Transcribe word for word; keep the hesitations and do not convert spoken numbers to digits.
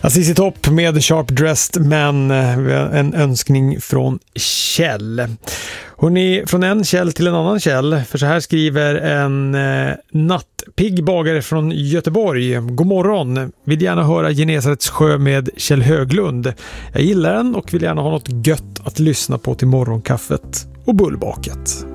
Z Z Top med Sharp Dressed Men, en önskning från Kjell. Hörrni, från en Kjell till en annan Kjell, för så här skriver en eh, nattpigg bagare från Göteborg. God morgon, vill gärna höra Genesarets sjö med Kjell Höglund. Jag gillar den och vill gärna ha något gött att lyssna på till morgonkaffet och bullbaket.